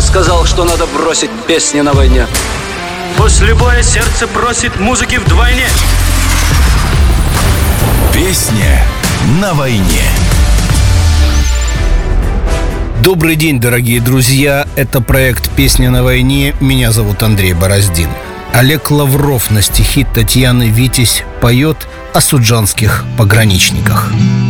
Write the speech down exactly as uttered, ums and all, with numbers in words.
сказал, что надо бросить песни на войне. После боя сердце просит музыки вдвойне. Песня на войне. Добрый день, дорогие друзья. Это проект «Песня на войне». Меня зовут Андрей Бороздин. Олег Лавров на стихи Татьяны Витязь поет о суджанских пограничниках.